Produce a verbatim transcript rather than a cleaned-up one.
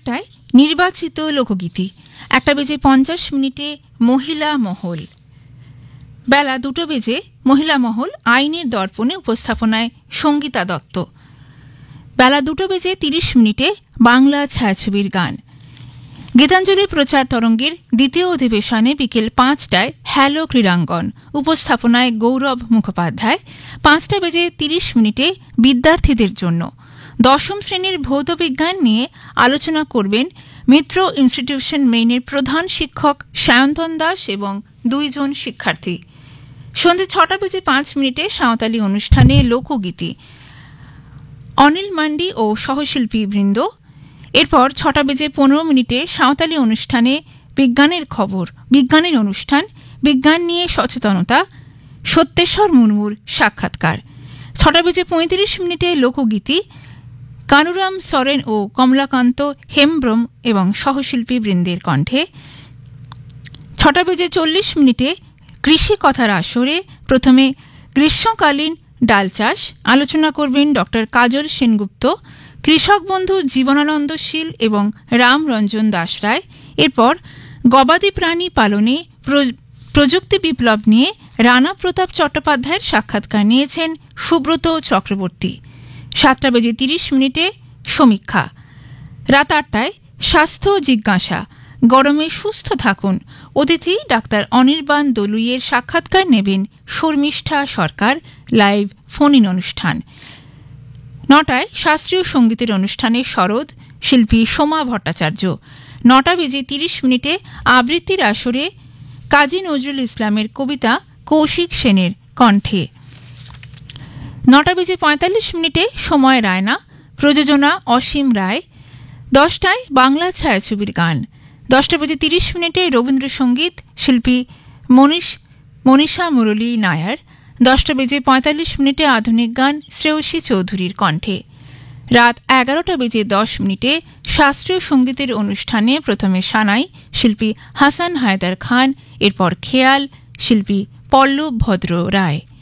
একটায় নির্বাচিত লোকগীতি, একটা বেজে পঞ্চাশ মিনিটে মহিলা মহল, বেলা দুটো বেজে মহিলা মহল আইনের দর্পণে উপস্থাপনায় সঙ্গীতা দত্ত, বেলা দুটো বেজে তিরিশ মিনিটে বাংলা ছায়াছবির গান। গীতাঞ্জলি প্রচার তরঙ্গের দ্বিতীয় অধিবেশনে বিকেল পাঁচটায় হ্যালো ক্রীড়াঙ্গন, উপস্থাপনায় গৌরব মুখোপাধ্যায়। পাঁচটা বেজে তিরিশ মিনিটে বিদ্যার্থীদের জন্য দশম শ্রেণীর ভৌত বিজ্ঞান নিয়ে আলোচনা করবেন মিত্র ইনস্টিটিউশন মেইনের প্রধান শিক্ষক সায়ন্তন দাস এবং দুইজন শিক্ষার্থী। সন্ধ্যে ছটা বেজে পাঁচ মিনিটে সাঁওতালি অনুষ্ঠানে লোকগীতি, অনিল মান্ডি ও সহশিল্পী বৃন্দ। এরপর ছটা বেজে পনেরো মিনিটে সাঁওতালি অনুষ্ঠানে বিজ্ঞানের খবর, বিজ্ঞানের অনুষ্ঠান, বিজ্ঞান নিয়ে সচেতনতা, সত্যেশ্বর মুর্মুর সাক্ষাৎকার। ছটা বেজে পঁয়ত্রিশ মিনিটে লোকগীতি, কানুরাম সরেন ও কমলাকান্ত হেমব্রম এবং সহশিল্পী বৃন্দের কণ্ঠে। ছটা বেজে চল্লিশ মিনিটে কৃষি কথার আসরে প্রথমে গ্রীষ্মকালীন ডাল চাষ, আলোচনা করবেন ডক্টর কাজল সেনগুপ্ত, কৃষক বন্ধু জীবনানন্দশীল এবং রামরঞ্জন দাস রায়। এরপর গবাদি প্রাণী পালনে প্রযুক্তি বিপ্লব নিয়ে রানা প্রতাপ চট্টোপাধ্যায়ের সাক্ষাৎকার নিয়েছেন সুব্রত চক্রবর্তী। সাতটা বেজে তিরিশ মিনিটে সমীক্ষা। রাত আটটায় স্বাস্থ্য জিজ্ঞাসা, গরমে সুস্থ থাকুন, অতিথি ডাক্তার অনির্বাণ দলুইয়ের সাক্ষাৎকার নেবেন শর্মিষ্ঠা সরকার, লাইভ ফোন ইন অনুষ্ঠান। নটায় শাস্ত্রীয় সঙ্গীতের অনুষ্ঠানে শরৎ, শিল্পী সোমা ভট্টাচার্য। নটা বেজে তিরিশ মিনিটে আবৃত্তির আসরে কাজী নজরুল ইসলামের কবিতা কৌশিক সেনের কণ্ঠে। নটা বেজে পঁয়তাল্লিশ মিনিটে সময় রায়না, প্রযোজনা অসীম রায়। দশটায় বাংলা ছায়াছবির গান। দশটা বেজে তিরিশ মিনিটে রবীন্দ্রসঙ্গীত, শিল্পী মনীষ মনীষা মুরলী নায়ার। দশটা বেজে পঁয়তাল্লিশ মিনিটে আধুনিক গান শ্রেয়সী চৌধুরীর কণ্ঠে। রাত এগারোটা বেজে দশ মিনিটে শাস্ত্রীয় সঙ্গীতের অনুষ্ঠানে প্রথমে সানাই, শিল্পী হাসান হায়দার খান, এরপর খেয়াল, শিল্পী পল্লব ভদ্র রায়।